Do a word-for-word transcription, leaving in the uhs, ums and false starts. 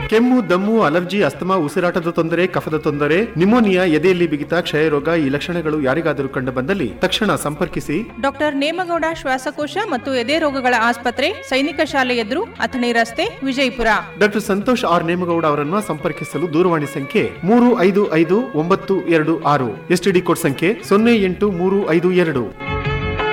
ಕೆಮ್ಮು, ದಮ್ಮು, allergy, asthma, ಉಸಿರಾಟದ ತೊಂದರೆ, ಕಫದ ತೊಂದರೆ, ನಿಮೋನಿಯಾ, ಎದೆಯಲ್ಲಿ ಬಿಗಿತ, ಕ್ಷಯರೋಗ ಈ ಲಕ್ಷಣಗಳು ಯಾರಿಗಾದರೂ ಕಂಡು ಬಂದಲ್ಲಿ ತಕ್ಷಣ ಸಂಪರ್ಕಿಸಿ ಡಾಕ್ಟರ್ ನೇಮಗೌಡ ಶ್ವಾಸಕೋಶ ಮತ್ತು ಎದೆ ರೋಗಗಳ ಆಸ್ಪತ್ರೆ, ಸೈನಿಕ ಶಾಲೆ ಎದುರು, ಅಥಣಿ ರಸ್ತೆ, ವಿಜಯಪುರ. ಡಾಕ್ಟರ್ ಸಂತೋಷ್ ಆರ್ ನೇಮಗೌಡ ಅವರನ್ನು ಸಂಪರ್ಕಿಸಲು ದೂರವಾಣಿ ಸಂಖ್ಯೆ ಮೂರು ಐದು ಐದು ಒಂಬತ್ತು ಎರಡು ಆರು, ಎಸ್ಟಿಡಿ ಕೋಡ್ ಸಂಖ್ಯೆ ಸೊನ್ನೆ ಎಂಟು ಮೂರು ಐದು ಎರಡು.